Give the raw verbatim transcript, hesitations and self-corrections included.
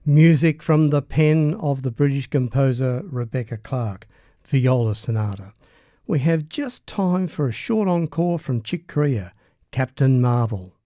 Music from the pen of the British composer Rebecca Clark, Viola Sonata. We have just time for a short encore from Chick Corea, Captain Marvel.